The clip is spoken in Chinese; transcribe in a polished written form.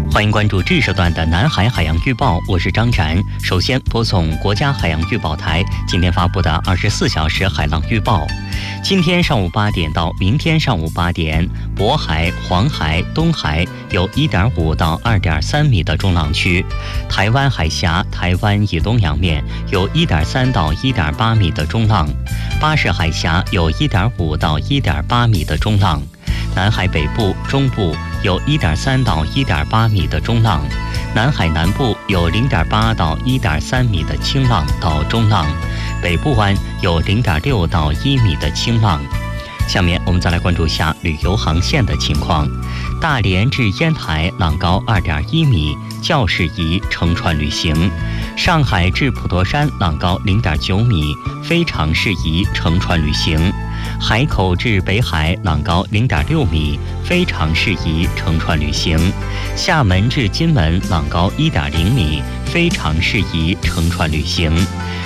欢迎关注这时段的南海海洋预报，我是张展。首先播送国家海洋预报台今天发布的24小时海浪预报。今天上午8点到明天上午8点，渤海、黄海、东海有1.5到2.3米的中浪区；台湾海峡、台湾以东洋面有1.3到1.8米的中浪；巴士海峡有1.5到1.8米的中浪；南海北部、中部有1.3到1.8米的中浪，南海南部有0.8到1.3米的轻浪到中浪，北部湾有0.6到1米的轻浪。下面我们再来关注一下旅游航线的情况。大连至烟台浪高2.1米，较适宜乘船旅行；上海至普陀山浪高0.9米，非常适宜乘船旅行；海口至北海浪高0.6米，非常适宜乘船旅行；厦门至金门浪高1.0米，非常适宜乘船旅行；